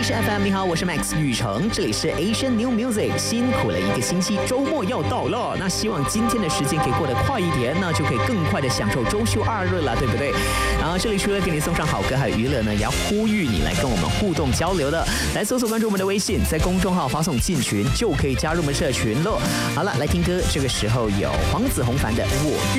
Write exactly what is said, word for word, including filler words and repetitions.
Asia F M， 你好，我是 Max 雨成，这里是 Asian New Music。辛苦了一个星期，周末要到了，那希望今天的时间可以过得快一点，那就可以更快的享受周休二日了，对不对？然后这里除了给你送上好歌还有娱乐呢，也要呼吁你来跟我们互动交流的，来搜索关注我们的微信，在公众号发送进群就可以加入我们社群了。好了，来听歌，这个时候有黄子弘凡的《我》。